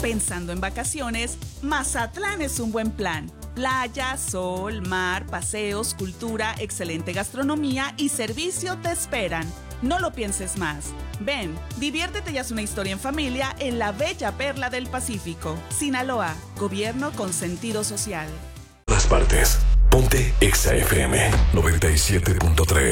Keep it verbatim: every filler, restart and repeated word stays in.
Pensando en vacaciones, Mazatlán es un buen plan. Playa, sol, mar, paseos, cultura, excelente gastronomía y servicio te esperan. No lo pienses más. Ven, diviértete y haz una historia en familia en la bella perla del Pacífico. Sinaloa, gobierno con sentido social. Las partes. Ponte Exa F M noventa y siete punto tres.